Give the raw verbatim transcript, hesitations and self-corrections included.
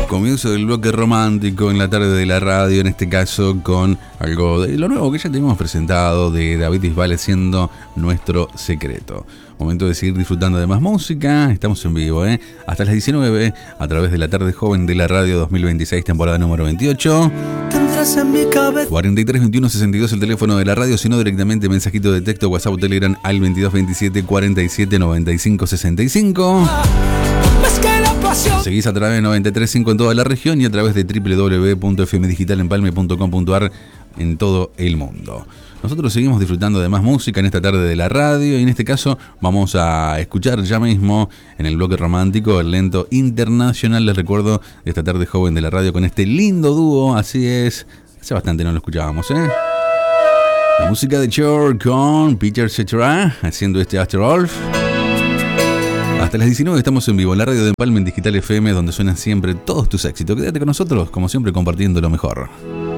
Comienzo del bloque romántico en la tarde de la radio, en este caso con algo de lo nuevo que ya tenemos presentado de David Bisbal siendo Nuestro Secreto. Momento de seguir disfrutando de más música. Estamos en vivo, ¿eh? Hasta las diecinueve a través de la tarde joven de la radio dos mil veintiséis, temporada número veintiocho. cuarenta y tres veintiuno sesenta y dos el teléfono de la radio, sino directamente mensajito de texto, WhatsApp o Telegram al veintidós veintisiete cuarenta y siete noventa y cinco sesenta y cinco. Seguís a través de noventa y tres punto cinco en toda la región y a través de doble u doble u doble u punto f m digital empalme punto com punto a r en todo el mundo. Nosotros seguimos disfrutando de más música en esta tarde de la radio y en este caso vamos a escuchar ya mismo en el bloque romántico el lento internacional. Les recuerdo esta tarde joven de la radio con este lindo dúo, así es, hace bastante no lo escuchábamos, ¿eh? La música de Cher con Peter Cetera haciendo este After All. Hasta las diecinueve estamos en vivo en la radio de Empalme en Digital F M, donde suenan siempre todos tus éxitos. Quédate con nosotros, como siempre, compartiendo lo mejor.